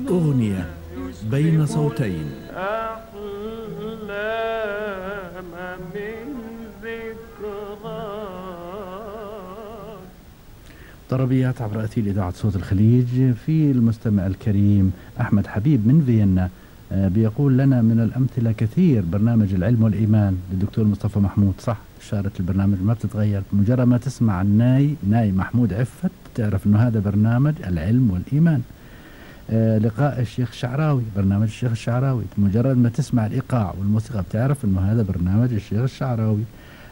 أغنية بين صوتين. أحلام من ذكرى. طربيات عبر أثير إذاعة صوت الخليج. في المستمع الكريم أحمد حبيب من فيينا بيقول لنا من الأمثلة كثير برنامج العلم والإيمان للدكتور مصطفى محمود. صح، إشارة البرنامج ما بتتغير، مجرد ما تسمع ناي محمود عفت تعرف أنه هذا برنامج العلم والإيمان. لقاء الشيخ الشعراوي، برنامج الشيخ الشعراوي، مجرد ما تسمع الإيقاع والموسيقى بتعرف أنه هذا برنامج الشيخ الشعراوي.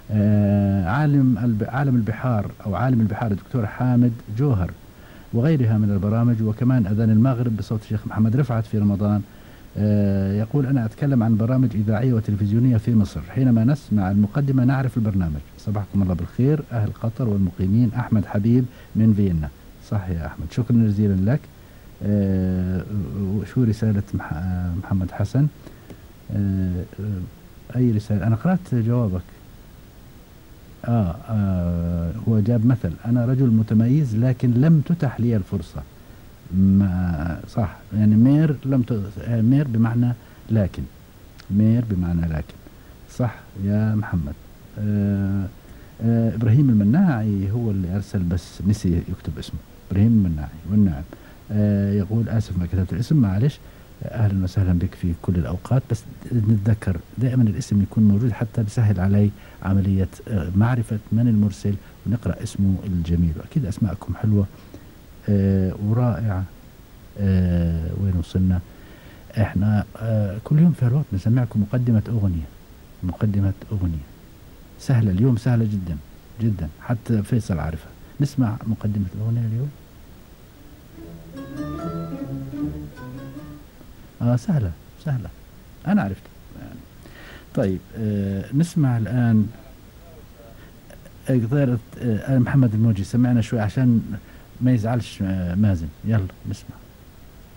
عالم البحار أو عالم البحار الدكتور حامد جوهر وغيرها من البرامج، وكمان أذان المغرب بصوت الشيخ محمد رفعت في رمضان. يقول أنا أتكلم عن برامج إذاعية وتلفزيونية في مصر، حينما نسمع المقدمة نعرف البرنامج. صباحكم الله بالخير أهل قطر والمقيمين. أحمد حبيب من فيينا. صح يا أحمد، شكرا جزيلا لك. شو رسالة محمد حسن؟ أي رسالة؟ أنا قرأت جوابك. هو جاب مثل: أنا رجل متميز لكن لم تتح لي الفرصة. ما صح، يعني مير بمعنى لكن، مير بمعنى لكن. صح يا محمد. إبراهيم المناعي هو اللي أرسل بس نسي يكتب اسمه. إبراهيم المناعي والنعم. يقول آسف ما كتبت الاسم، معلش. أهلا وسهلا بك في كل الأوقات، بس نتذكر دائما الاسم يكون موجود حتى بسهل علي عملية معرفة من المرسل ونقرأ اسمه الجميل. وأكيد أسماءكم حلوة ورائعة. وين وصلنا؟ احنا كل يوم في الوقت نسمعكم مقدمة أغنية سهلة اليوم، سهلة جدا جدا، حتى فيصل عارفها. نسمع مقدمة الأغنية اليوم. سهلة أنا عرفت يعني. طيب نسمع الآن محمد الموجي. سمعنا شوي عشان ما يزعلش مازن. يلا نسمع.